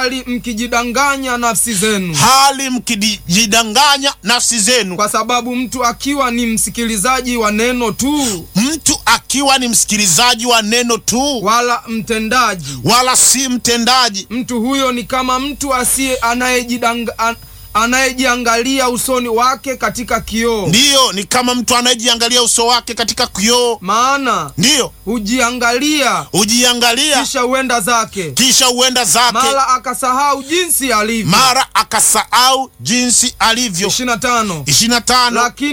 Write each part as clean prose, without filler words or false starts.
hali mkijidanganya nafsi zenu. Hali mkijidanganya nafsi zenu. Kwa sababu mtu akiwa ni msikilizaji wa neno tu, mtu akiwa ni msikilizaji wa neno tu, wala si mtendaji, mtu huyo ni kama mtu anayejiangalia usoni wake katika kioo. Ndiyo, ni kama mtu anayejiangalia uso wake katika kioo. Maana ndiyo, hujiangalia kisha huenda zake. Mara akasahau jinsi alivyo. 25.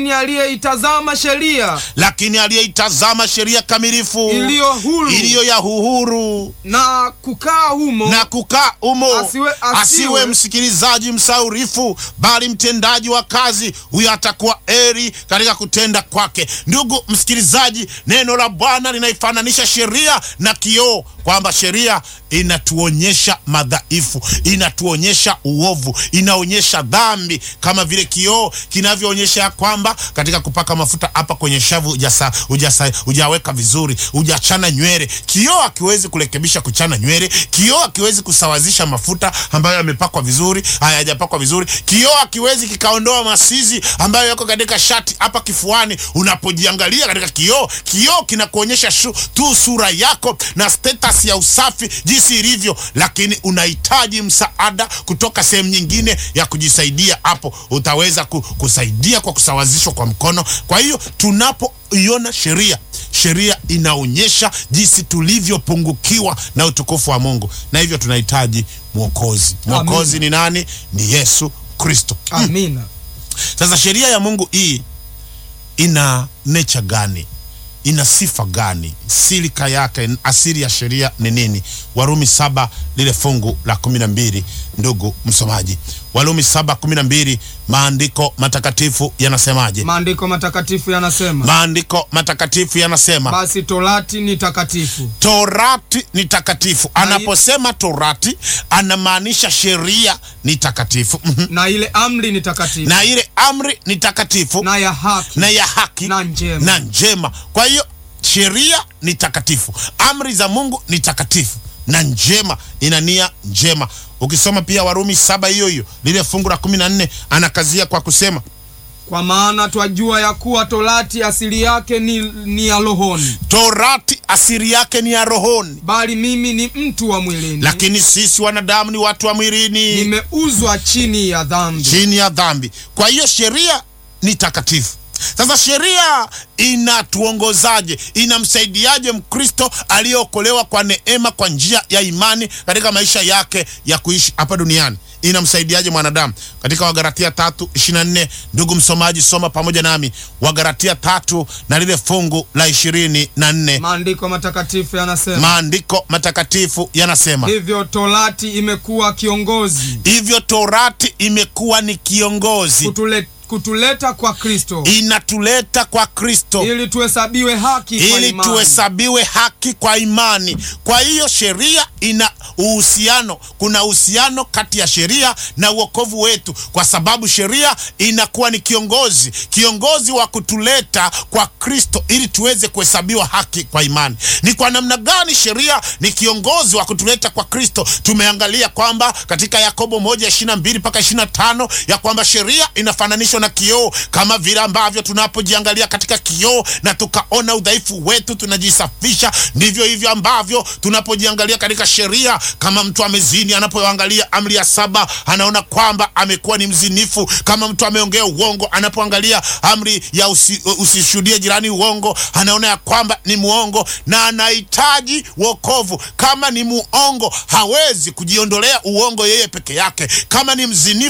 Lakini aliyeitazama sheria kamilifu iliyo ya uhuru na kukaa humo, asiwe msikilizaji msaurifu, bali mtendaji wa kazi, huyo atakuwa heri katika kutenda kwake. Ndugu msikilizaji, neno la Bwana linaifananisha sheria na kioo, kwamba sheria inatuonyesha madhaifu, inatuonyesha uovu, inaonyesha dhambi, kama vile kioo kinavyoonyesha kwamba katika kupaka mafuta hapa kwenye shavu hujaweka vizuri, hujachana nywele. Kioo hakiwezi kurekebisha kuchana nywele. Kioo hakiwezi kusawazisha mafuta ambayo yamepakwa vizuri, hayajapakwa vizuri. Kioo hakiwezi kikaondoa masizi ambayo yako katika shati hapa kifuani. Unapojiangalia katika kioo, kioo kinakuonyesha tu sura yako na status ya usafi jinsi ilivyo, lakini unahitaji msaada kutoka sehemu nyingine ya kujisaidia. Hapo utaweza kusaidia kwa kusawazishwa kwa mkono. Kwa hiyo tunapoiona sheria inaonyesha jinsi tulivyopungukiwa na utukufu wa Mungu, na hivyo tunahitaji mwokozi. Mwokozi ni nani? Ni Yesu Kristo. Amina. Sasa sheria ya Mungu hii ina nature gani? Ina sifa gani? Silika yake, asili ya sheria ni nini? Warumi 7 lile fungu la 12, ndugu msomaji. Warumi 7:12, maandiko matakatifu yanasemaje? Maandiko matakatifu yanasema basi torati ni takatifu. Torati ni takatifu. Anaposema torati anamaanisha sheria ni takatifu. Na ile amri ni takatifu. Na ya haki na njema. Kwa hiyo sheria ni takatifu, amri za Mungu ni takatifu na njema, ina nia njema. Ukisoma pia Warumi 7 hiyo lile fungu la 14, anakazia kwa kusema, kwa maana twajua ya kuwa torati asili yake ni ya rohoni. Torati asili yake ni ya rohoni. Bali mimi ni mtu wa mwilini. Lakini sisi wanadamu ni watu wa mwilini. Nimeuzwa chini ya dhambi. Kwa hiyo sheria ni takatifu. Sasa sheria inatuongozaje? Inamsaidiaje Mkristo aliyeokolewa kwa neema kwa njia ya imani katika maisha yake ya kuishi hapa duniani? Inamsaidiaje mwanadamu? Katika Wagalatia 3:24, ndugu msomaji, soma pamoja nami Wagalatia 3 na lile fungu la 24. Maandiko matakatifu yanasema hivyo torati imekuwa ni kiongozi kutuleta kwa Kristo. Inatuleta kwa Kristo ili tuhesabiwe haki kwa imani. Kwa hiyo sheria ina uhusiano, kuna uhusiano kati ya sheria na wokovu wetu, kwa sababu sheria inakuwa ni kiongozi wa kutuleta kwa Kristo ili tuweze kuhesabiwa haki kwa imani. Ni kwa namna gani sheria ni kiongozi wa kutuleta kwa Kristo? Tumeangalia kwamba katika Yakobo 1:22-25 ya kwamba sheria inafananishwa na kioo. Kama vile ambavyo tunapojiangalia katika kioo na tukaona udhaifu wetu tunajisafisha, ndivyo hivyo ambavyo tunapojiangalia katika sheria. Kama mtu amezini, anapoangalia amri ya 7 anaona kwamba amekuwa ni mzinifu. Kama mtu ameongea uongo, anapoangalia amri ya usishuhudie jirani uongo, anaona ya kwamba ni muongo na anahitaji wokovu. Kama ni muongo, hawezi kujiondolea uongo yeye peke yake. Kama ni mzinifu,